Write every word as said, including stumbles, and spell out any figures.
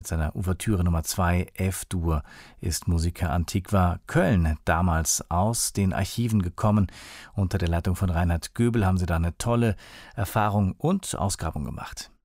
seiner Ouvertüre Nummer zwei, F-Dur, ist Musica Antiqua Köln damals aus den Archiven gekommen. Unter der Leitung von Reinhard Göbel haben sie da eine tolle Erfahrung und Ausgrabung gemacht.